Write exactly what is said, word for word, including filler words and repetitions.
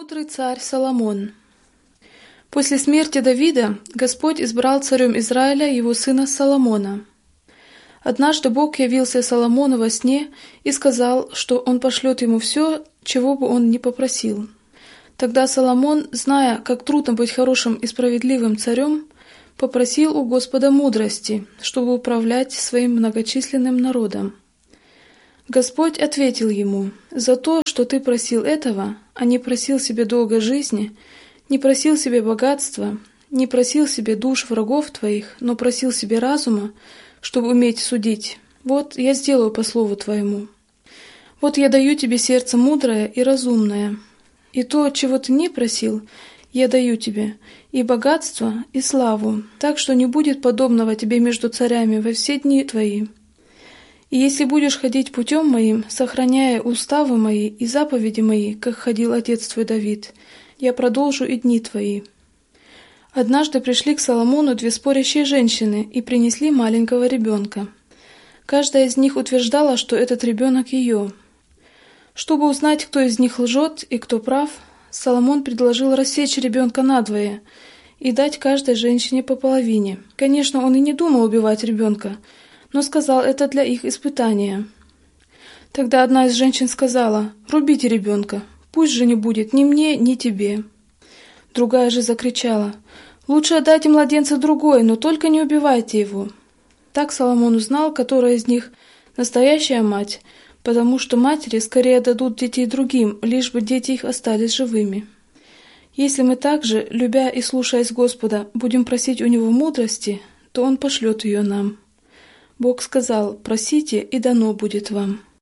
Мудрый царь Соломон. После смерти Давида Господь избрал царем Израиля его сына Соломона. Однажды Бог явился Соломону во сне и сказал, что он пошлет ему все, чего бы он ни попросил. Тогда Соломон, зная, как трудно быть хорошим и справедливым царем, попросил у Господа мудрости, чтобы управлять своим многочисленным народом. Господь ответил ему: «За то, что ты просил этого, а не просил себе долгой жизни, не просил себе богатства, не просил себе душ врагов твоих, но просил себе разума, чтобы уметь судить, вот я сделаю по слову твоему. Вот я даю тебе сердце мудрое и разумное, и то, чего ты не просил, я даю тебе, и богатство, и славу, так что не будет подобного тебе между царями во все дни твои. И если будешь ходить путем моим, сохраняя уставы мои и заповеди мои, как ходил отец твой Давид, я продолжу и дни твои». Однажды пришли к Соломону две спорящие женщины и принесли маленького ребенка. Каждая из них утверждала, что этот ребенок ее. Чтобы узнать, кто из них лжет и кто прав, Соломон предложил рассечь ребенка надвое и дать каждой женщине по половине. Конечно, он и не думал убивать ребенка, но сказал это для их испытания. Тогда одна из женщин сказала: «Рубите ребенка, пусть же не будет ни мне, ни тебе». Другая же закричала: «Лучше отдайте младенца другой, но только не убивайте его». Так Соломон узнал, которая из них настоящая мать, потому что матери скорее дадут детей другим, лишь бы дети их остались живыми. Если мы также, любя и слушаясь Господа, будем просить у Него мудрости, то Он пошлет ее нам. Бог сказал: «Просите, и дано будет вам».